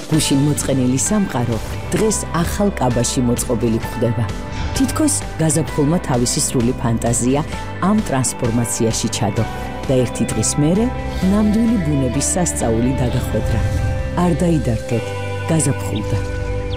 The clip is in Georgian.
გუშინ მოწყენილი სამყარო დღეს ახალ კაბაში მოწყობილი ხდება. თითქოს გაზაფხულმა თავისი სრული ფანტაზია ამ ტრანსფორმაციაში ჩადო და ერთი დღის მერე ნამდვილი ბუნების სასწაული დაგახვედრა. არ დაიდარდოთ, გაზაფხულდა.